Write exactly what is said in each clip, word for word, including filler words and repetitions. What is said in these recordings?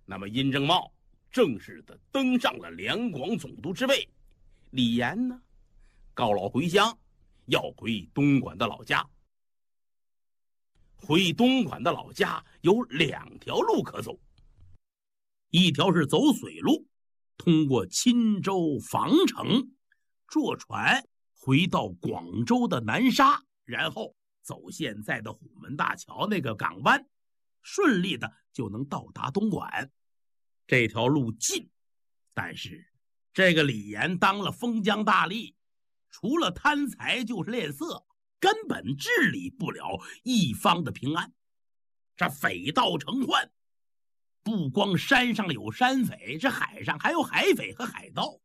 那么殷正茂正式的登上了两广总督之位，李严呢，告老回乡，要回东莞的老家。回东莞的老家有两条路可走，一条是走水路，通过钦州防城，坐船回到广州的南沙，然后走现在的虎门大桥那个港湾，顺利的就能到达东莞。这条路近，但是这个李严当了封疆大吏，除了贪财就是恋色，根本治理不了一方的平安。这匪盗成患，不光山上有山匪，这海上还有海匪和海盗。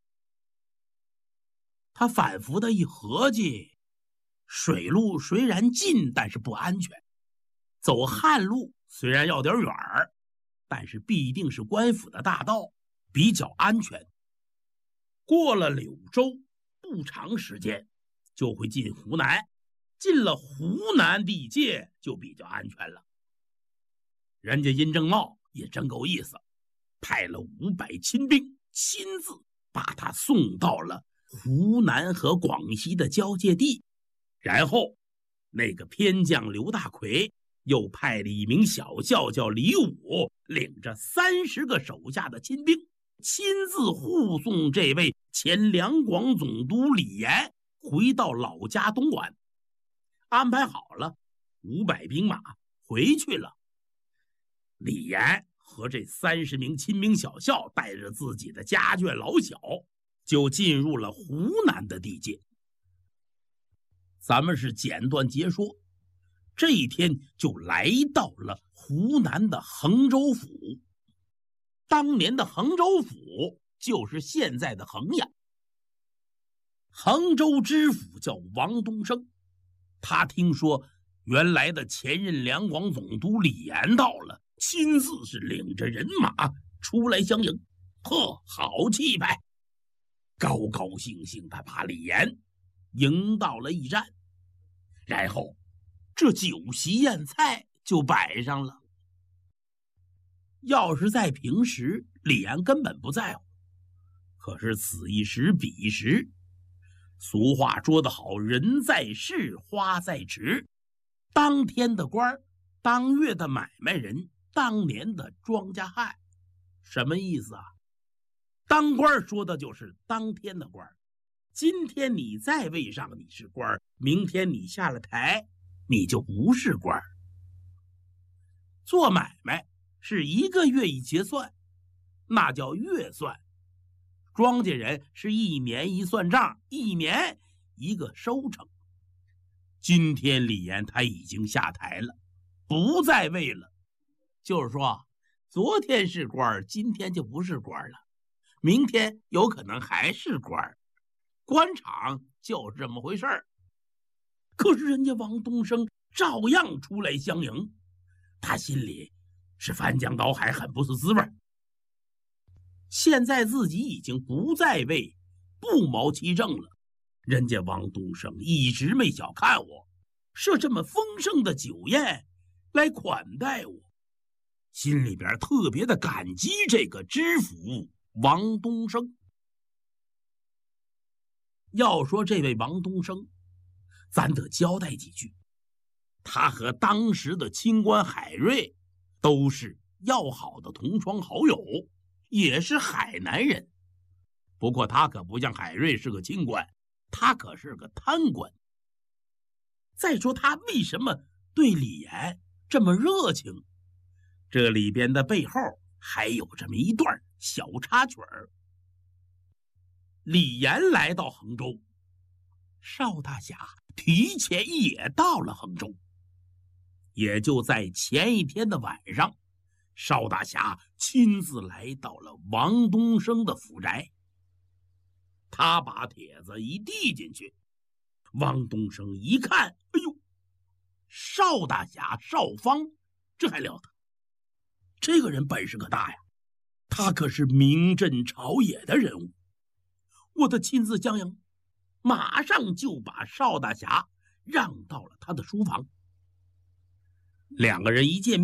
他反复的一合计，水路虽然近，但是不安全。走旱路虽然要点远儿，但是必定是官府的大道，比较安全。过了柳州，不长时间就会进湖南，进了湖南地界就比较安全了。人家殷正茂也真够意思，派了五百亲兵，亲自把他送到了湖南和广西的交界地。然后那个偏将刘大奎又派了一名小校叫李武，领着三十个手下的亲兵，亲自护送这位前两广总督李严回到老家东莞。安排好了，五百兵马回去了。李严和这三十名亲兵小校带着自己的家眷老小，就进入了湖南的地界。咱们是简短截说，这一天就来到了湖南的衡州府。当年的衡州府就是现在的衡阳。衡州知府叫王东升，他听说原来的前任两广总督李严到了，亲自是领着人马出来相迎。呵，好气派！高高兴兴的把李严迎到了驿站，然后这酒席宴菜就摆上了。要是在平时，李严根本不在乎，可是此一时彼一时，俗话说得好，人在世花在池。当天的官儿，当月的买卖人，当年的庄稼汉，什么意思啊？当官说的就是当天的官，今天你在位上你是官，明天你下了台你就不是官。做买卖是一个月一结算，那叫月算。庄稼人是一年一算账，一年一个收成。今天李严他已经下台了，不在位了，就是说昨天是官，今天就不是官了，明天有可能还是官。官场就是这么回事儿。可是人家王东升照样出来相迎，他心里是翻江倒海，很不是滋味。现在自己已经不在位，不毛其政了，人家王东升一直没小看我，设这么丰盛的酒宴来款待我，心里边特别的感激这个知府王东升。要说这位王东升，咱得交代几句。他和当时的清官海瑞都是要好的同窗好友，也是海南人。不过他可不像海瑞是个清官，他可是个贪官。再说他为什么对李严这么热情，这里边的背后还有这么一段小插曲儿。李严来到衡州，邵大侠提前也到了衡州。也就在前一天的晚上，邵大侠亲自来到了王东升的府宅。他把帖子一递进去，王东升一看，哎呦，邵大侠邵方，这还了得！这个人本事可大呀，他可是名震朝野的人物。我的亲自相迎，马上就把邵大侠让到了他的书房。两个人一见面，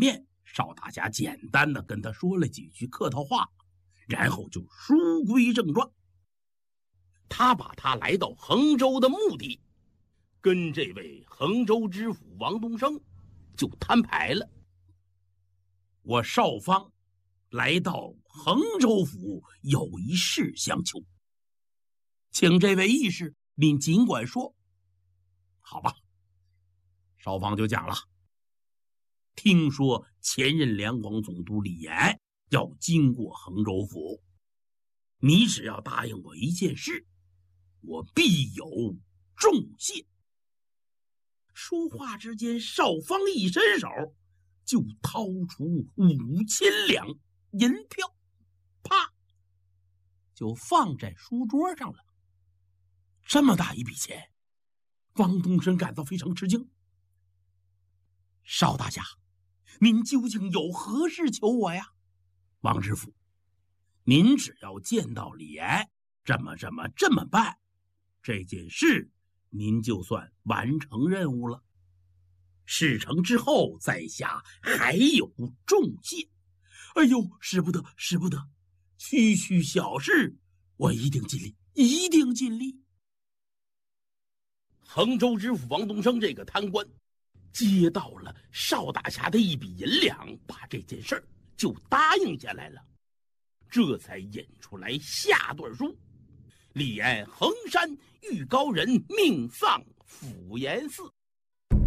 邵大侠简单的跟他说了几句客套话，然后就书归正传。他把他来到衡州的目的，跟这位衡州知府王东升就摊牌了。我邵方来到衡州府，有一事相求，请这位义士您尽管说。好吧，邵方就讲了。听说前任两广总督李岩要经过衡州府，你只要答应我一件事，我必有重谢。说话之间，邵方一伸手就掏出五千两银票，啪，就放在书桌上了。这么大一笔钱，王东升感到非常吃惊。邵大侠，您究竟有何事求我呀？王知府，您只要见到李岩，这么这么这么办，这件事您就算完成任务了。事成之后在下还有重谢。哎呦，使不得，使不得，区区小事，我一定尽力，一定尽力。衡州知府王东升这个贪官接到了邵大侠的一笔银两，把这件事儿就答应下来了，这才引出来下段书：李岩衡山遇高人，命丧抚延寺。